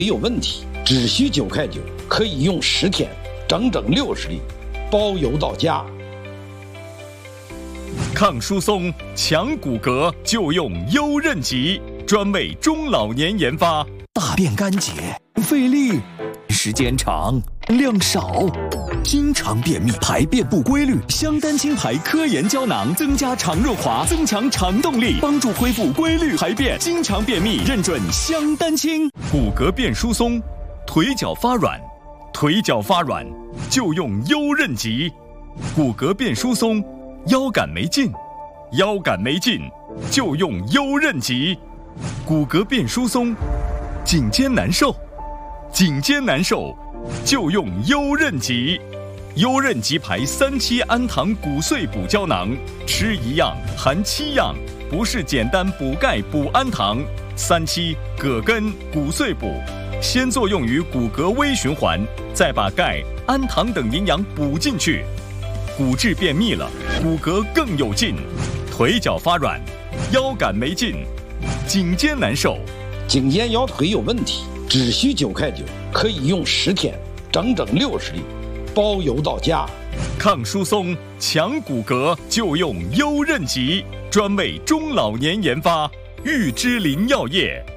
有问题，只需9块9，可以用10天，整整60粒，包邮到家。 抗疏松、强骨骼，就用优韧极，专为中老年研发。 大便干结，费力，时间长，量少，经常便秘，排便不规律，香丹清排科研胶囊增加肠润滑，增强肠动力，帮助恢复规律排便。经常便秘，认准香丹清。 骨骼变疏松，腿脚发软，就用优韧极。骨骼变疏松，腰杆没劲，就用优韧极。骨骼变疏松，颈肩难受，就用优韧极。优韧极排3期氨糖骨碎补胶囊，吃1样含7样，不是简单补钙补氨糖。3期葛根骨碎补，先作用于骨骼微循环，再把钙、氨糖等营养补进去。骨质便秘了，骨骼更有劲，腿脚发软，腰杆没劲，颈肩难受， 颈肩腰腿有问题，只需9块9，可以用10天，整整60粒，包邮到家。 抗疏松、强骨骼，就用优韧极，专为中老年研发。玉芝林药业